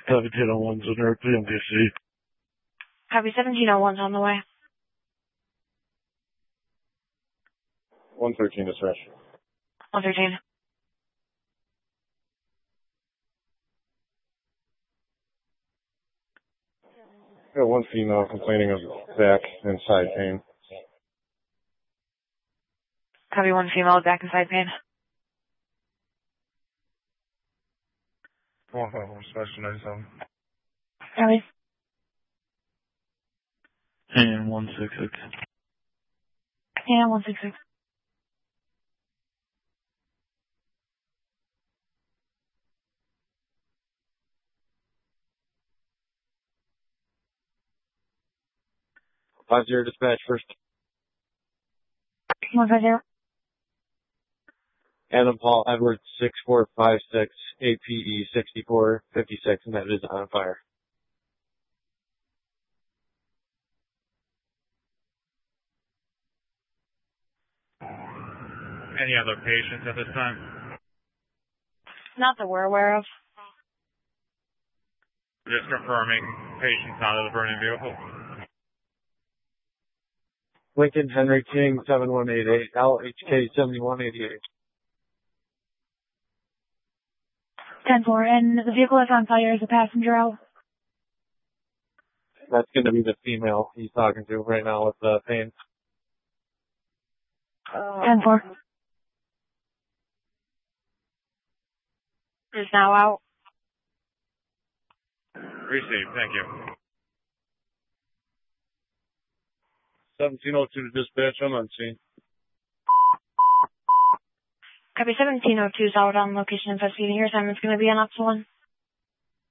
1701's in Earth, MDC. Copy 1701's on the way. 113 dispatch. 113. Got one female complaining of back and side pain. Copy 1 female with back and side pain. 151 special 97. Copy. And 166. And 166. Five zero dispatch first. 150. Adam Paul Edwards 6456 APE 6456, and that is on fire. Any other patients at this time? Not that we're aware of. Just confirming patients out of the burning vehicle. Lincoln Henry King 7188 LHK 7188. 10-4, and the vehicle that's on fire is a passenger out. That's going to be the female he's talking to right now with the pain. 10-4. Is now out. Received, thank you. 1702 to dispatch, I'm on scene. Copy 1702 is out on location investigating. Your assignment's going to be on Ops 1.